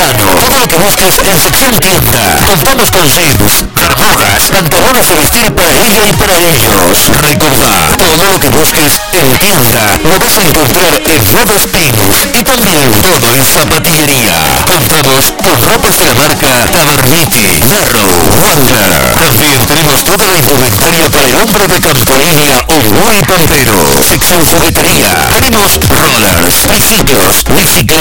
verano. Todo lo que busques en sección tienda. Contamos con jeans, bermudas, pantalones de vestir para ella y para ellos. Recordá, todo lo que busques en tienda lo vas a encontrar en Brothers Pins. Y también todo en zapatillería. Contamos con ropas de la marca Tabarniti, Narrow, Wonder. También tenemos toda la indumentaria para el hombre de camponería o muy pampero. Sección juguetería. Tenemos rollers, triciclos, bicicletas,